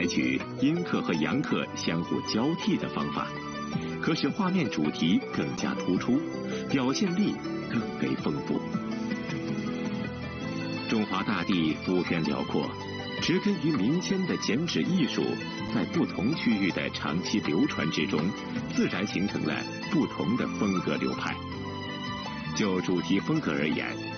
取阴刻和阳刻相互交替的方法，可使画面主题更加突出，表现力更为丰富。中华大地幅员辽阔，植根于民间的剪纸艺术，在不同区域的长期流传之中，自然形成了不同的风格流派。就主题风格而言，